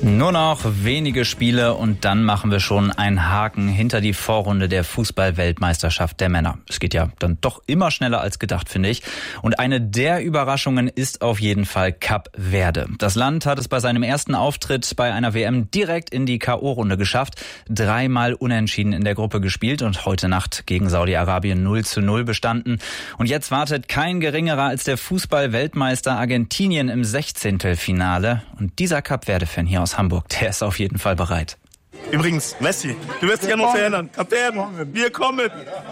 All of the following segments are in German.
Nur noch wenige Spiele und dann machen wir schon einen Haken hinter die Vorrunde der Fußball-Weltmeisterschaft der Männer. Es geht ja dann doch immer schneller als gedacht, finde ich. Und eine der Überraschungen ist auf jeden Fall Kap Verde. Das Land hat es bei seinem ersten Auftritt bei einer WM direkt in die K.O.-Runde geschafft. 3-mal unentschieden in der Gruppe gespielt und heute Nacht gegen Saudi-Arabien 0:0 bestanden. Und jetzt wartet kein geringerer als der Fußball-Weltmeister Argentinien im 16. Und dieser Kap Verde-Fan hier aus Hamburg, der ist auf jeden Fall bereit. Übrigens, Messi, du wirst dich an uns erinnern. Kapitän, wir kommen.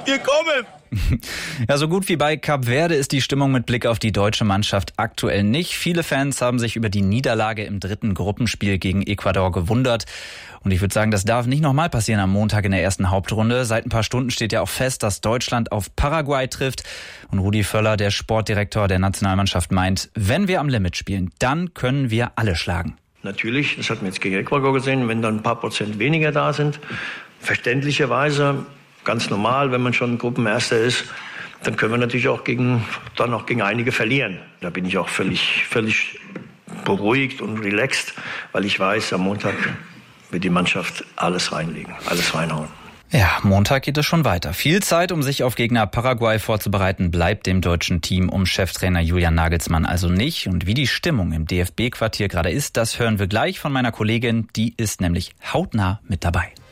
Ja, so gut wie bei Kap Verde ist die Stimmung mit Blick auf die deutsche Mannschaft aktuell nicht. Viele Fans haben sich über die Niederlage im 3. Gruppenspiel gegen Ecuador gewundert. Und ich würde sagen, das darf nicht nochmal passieren am Montag in der ersten Hauptrunde. Seit ein paar Stunden steht ja auch fest, dass Deutschland auf Paraguay trifft. Und Rudi Völler, der Sportdirektor der Nationalmannschaft, meint, wenn wir am Limit spielen, dann können wir alle schlagen. Natürlich, das hat man jetzt gegen Ecuador gesehen, wenn dann ein paar Prozent weniger da sind, verständlicherweise, ganz normal, wenn man schon Gruppenerster ist, dann können wir natürlich auch gegen einige verlieren. Da bin ich auch völlig beruhigt und relaxed, weil ich weiß, am Montag wird die Mannschaft alles reinlegen, alles reinhauen. Ja, Montag geht es schon weiter. Viel Zeit, um sich auf Gegner Paraguay vorzubereiten, bleibt dem deutschen Team um Cheftrainer Julian Nagelsmann also nicht. Und wie die Stimmung im DFB-Quartier gerade ist, das hören wir gleich von meiner Kollegin. Die ist nämlich hautnah mit dabei.